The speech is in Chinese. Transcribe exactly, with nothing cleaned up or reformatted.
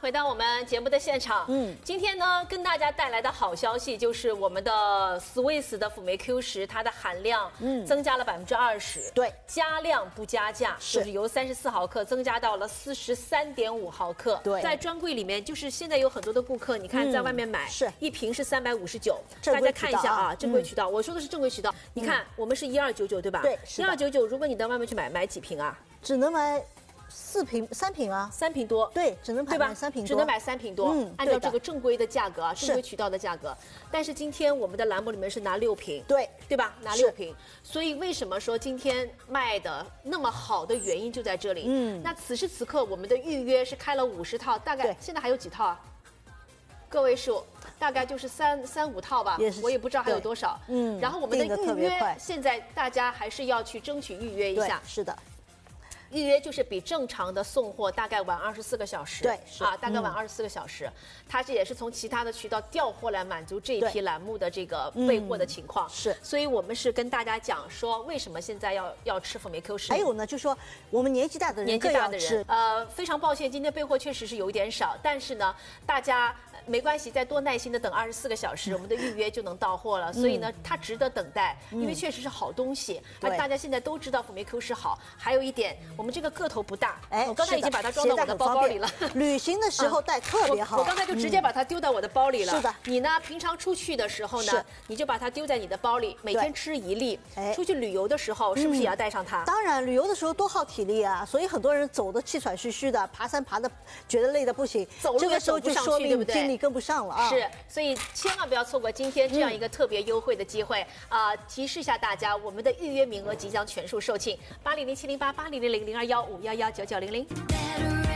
回到我们节目的现场。嗯，今天呢，跟大家带来的好消息就是我们的 Swiss 的辅酶 Q 十，它的含量嗯增加了百分之二十， 对， 加量不加价， 是就是由三十四毫克增加到了四十三点五毫克。 对， 在专柜里面，就是现在有很多的顾客，你看在外面买， 嗯、是一瓶是三百五十九， 大家看一下啊，正规渠道， 嗯、 我说的是正规渠道。你看，我们是一二九九，对吧？ 对， 一二九九，如果你到外面去买，买几瓶啊？ 只能买。四瓶三瓶啊， 三瓶多， 对，只能对吧？ 买三瓶多， 只能买三瓶多。嗯，按照这个正规的价格啊，正规渠道的价格。但是今天我们的栏目里面是拿六瓶， 对， 对吧？拿六瓶。所以为什么说今天卖的那么好的原因就在这里。嗯，那此时此刻我们的预约是开了五十套，大概现在还有几套啊？个位数，大概就是三三五套吧，我也不知道还有多少。嗯，然后我们的预约现在大家还是要去争取预约一下。 是的。 预约就是比正常的送货大概晚二十四个小时， 对， 啊，大概晚二十四个小时，它这也是从其他的渠道调货来满足这一批栏目的这个备货的情况， 是， 所以我们是跟大家讲说，为什么现在要要吃辅酶 Q 十？ 还有呢，就是说我们年纪大的人， 年纪大的人，呃，非常抱歉，今天备货确实是有一点少，但是呢，大家没关系，再多耐心的等二十四个小时，我们的预约就能到货了，所以呢，它值得等待，因为确实是好东西，而大家现在都知道辅酶 Q 十好，还有一点。我们这个个头不大，哎，我刚才已经把它装到我的包包里了。 旅行的时候带特别好。 我刚才就直接把它丢到我的包里了。 是的。 你呢，平常出去的时候呢，你就把它丢在你的包里，每天吃一粒。哎，出去旅游的时候是不是也要带上它？ 当然，旅游的时候多耗体力啊，所以很多人走的气喘吁吁的，爬山爬的觉得累的不行， 走路也走不上去，对不对？ 精力跟不上了啊。 是，所以千万不要错过今天这样一个特别优惠的机会啊！提示一下大家，我们的预约名额即将全数售罄，八零零七零八八零零零零二幺五幺幺九九零零。